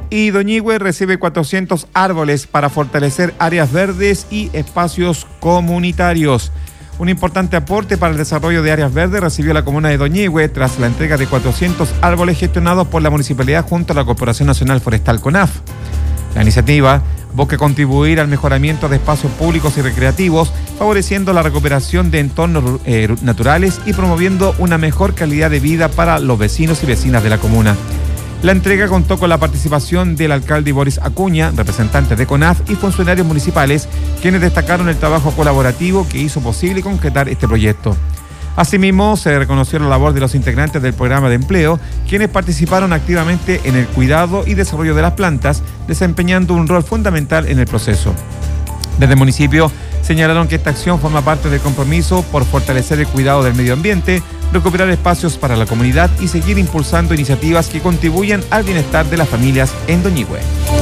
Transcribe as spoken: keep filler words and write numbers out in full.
Y Doñihue recibe cuatrocientos árboles para fortalecer áreas verdes y espacios comunitarios. Un importante aporte para el desarrollo de áreas verdes recibió la comuna de Doñihue tras la entrega de cuatrocientos árboles gestionados por la municipalidad junto a la Corporación Nacional Forestal CONAF. La iniciativa busca contribuir al mejoramiento de espacios públicos y recreativos, favoreciendo la recuperación de entornos eh, naturales y promoviendo una mejor calidad de vida para los vecinos y vecinas de la comuna. La entrega contó con la participación del alcalde Boris Acuña, representantes de CONAF y funcionarios municipales, quienes destacaron el trabajo colaborativo que hizo posible concretar este proyecto. Asimismo, se reconoció la labor de los integrantes del programa de empleo, quienes participaron activamente en el cuidado y desarrollo de las plantas, desempeñando un rol fundamental en el proceso. Desde el municipio señalaron que esta acción forma parte del compromiso por fortalecer el cuidado del medio ambiente, recuperar espacios para la comunidad y seguir impulsando iniciativas que contribuyan al bienestar de las familias en Doñihue.